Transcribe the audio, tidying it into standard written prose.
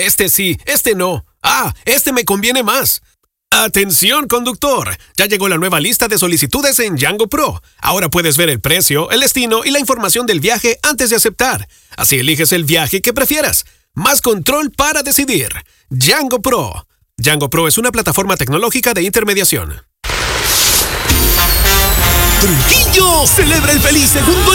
este sí, este no. Ah, este me conviene más. ¡Atención, conductor! Ya llegó la nueva lista de solicitudes en Django Pro. Ahora puedes ver el precio, el destino y la información del viaje antes de aceptar. Así eliges el viaje que prefieras. Más control para decidir. Django Pro. Django Pro es una plataforma tecnológica de intermediación. Trujillo celebra el feliz segundo